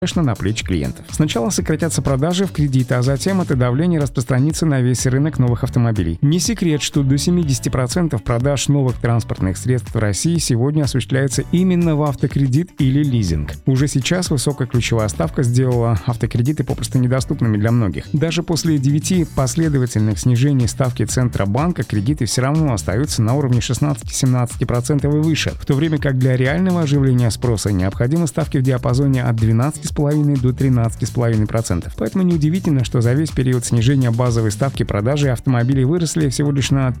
на плечи клиентов. Сначала сократятся продажи в кредиты, а затем это давление распространится на весь рынок новых автомобилей. Не секрет, что до 70% продаж новых транспортных средств в России сегодня осуществляется именно в автокредит или лизинг. Уже сейчас высокая ключевая ставка сделала автокредиты попросту недоступными для многих. Даже после 9 последовательных снижений ставки Центробанка кредиты все равно остаются на уровне 16-17% и выше, в то время как для реального оживления спроса необходимы ставки в диапазоне от 12,5% до 13,5%. Поэтому неудивительно, что за весь период снижения базовой ставки продажи автомобилей выросли всего лишь на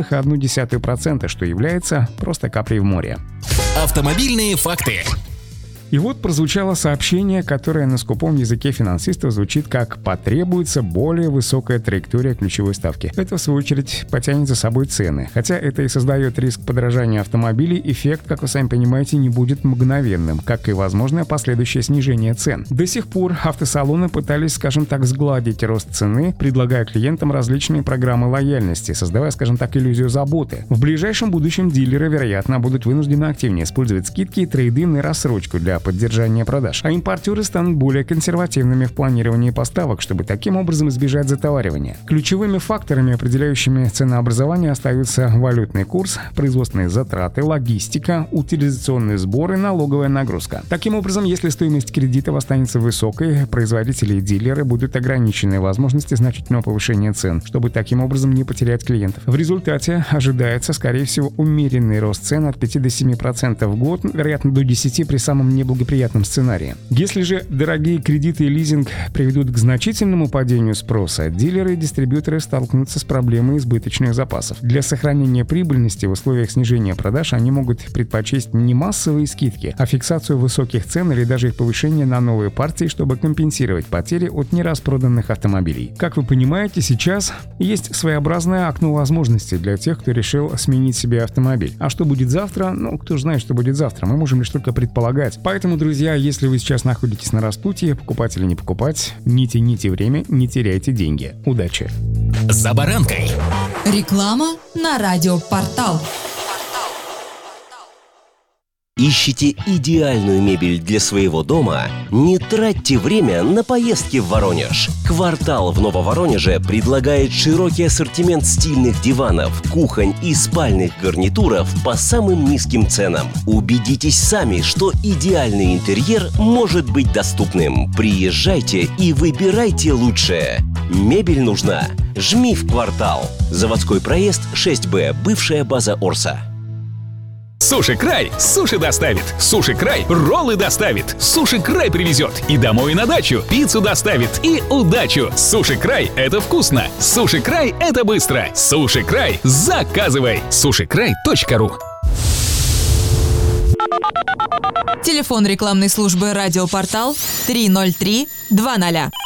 3,1%, что является просто каплей в море. Автомобильные факты. И вот прозвучало сообщение, которое на скупом языке финансистов звучит как «потребуется более высокая траектория ключевой ставки». Это, в свою очередь, потянет за собой цены. Хотя это и создает риск подорожания автомобилей, эффект, как вы сами понимаете, не будет мгновенным, как и возможное последующее снижение цен. До сих пор автосалоны пытались, скажем так, сгладить рост цены, предлагая клиентам различные программы лояльности, создавая, скажем так, иллюзию заботы. В ближайшем будущем дилеры, вероятно, будут вынуждены активнее использовать скидки, трейд-ин и рассрочку для поддержания продаж, а импортеры станут более консервативными в планировании поставок, чтобы таким образом избежать затоваривания. Ключевыми факторами, определяющими ценообразование, остаются валютный курс, производственные затраты, логистика, утилизационные сборы, налоговая нагрузка. Таким образом, если стоимость кредитов останется высокой, производители и дилеры будут ограничены в возможности значительного повышения цен, чтобы таким образом не потерять клиентов. В результате ожидается, скорее всего, умеренный рост цен от 5 до 7% в год, вероятно, до 10% при самом неблагоприятном сценарии. Если же дорогие кредиты и лизинг приведут к значительному падению спроса, дилеры и дистрибьюторы столкнутся с проблемой избыточных запасов. Для сохранения прибыльности в условиях снижения продаж они могут предпочесть не массовые скидки, а фиксацию высоких цен или даже их повышение на новые партии, чтобы компенсировать потери от нераспроданных автомобилей. Как вы понимаете, сейчас есть своеобразное окно возможностей для тех, кто решил сменить себе автомобиль. А что будет завтра? Кто же знает, что будет завтра? Мы можем лишь только предполагать. Поэтому, друзья, если вы сейчас находитесь на распутье, покупать или не покупать, не тяните время, не теряйте деньги. Удачи! За баранкой. Реклама на радиопортал. Ищете идеальную мебель для своего дома? Не тратьте время на поездки в Воронеж. «Квартал» в Нововоронеже предлагает широкий ассортимент стильных диванов, кухонь и спальных гарнитуров по самым низким ценам. Убедитесь сами, что идеальный интерьер может быть доступным. Приезжайте и выбирайте лучшее. Мебель нужна? Жми в «Квартал». Заводской проезд 6Б, бывшая база Орса. Суши Край суши доставит. Суши Край роллы доставит. Суши Край привезет и домой, и на дачу. Пиццу доставит и удачу. Суши Край — это вкусно. Суши Край — это быстро. Суши Край — заказывай. Сушикрай.ру. Телефон рекламной службы «Радиопортал» 303 20.